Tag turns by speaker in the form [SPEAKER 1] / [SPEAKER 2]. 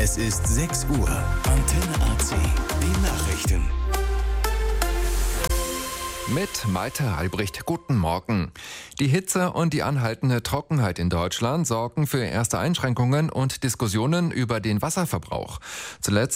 [SPEAKER 1] Es ist 6 Uhr. Antenne AC. Die Nachrichten.
[SPEAKER 2] Mit Malte Albrecht, guten Morgen. Die Hitze und die anhaltende Trockenheit in Deutschland sorgen für erste Einschränkungen und Diskussionen über den Wasserverbrauch. Zuletzt